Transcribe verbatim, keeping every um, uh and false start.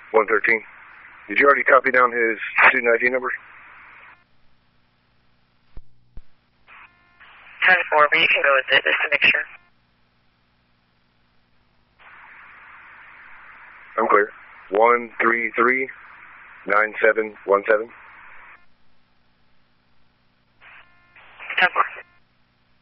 one thirteen. Did you already copy down his student I D number? ten four, but you can go with it just to make sure. I'm clear. one three three nine seven one seven. ten four.